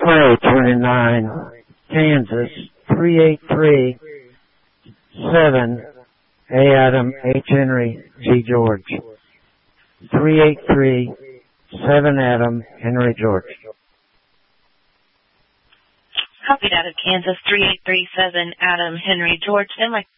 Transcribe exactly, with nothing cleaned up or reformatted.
Clay, twenty-nine, Kansas, three eight three seven, A. Adam, H. Henry, G. George. three eight three seven, Adam, Henry, George. Copied out of Kansas, three eight three seven, Adam, Henry, George. And my